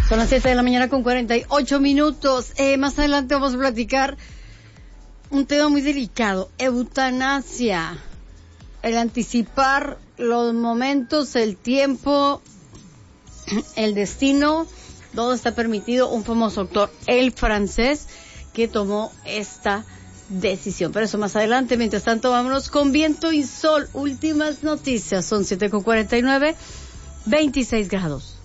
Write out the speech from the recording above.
Son las 7 de la mañana con 48 minutos. Más adelante vamos a platicar un tema muy delicado, eutanasia. El anticipar los momentos, el tiempo, el destino, todo está permitido. Un famoso actor, el francés, que tomó esta decisión. Pero eso más adelante. Mientras tanto, vámonos con viento y sol. Últimas noticias. Son 7:49, 26 grados.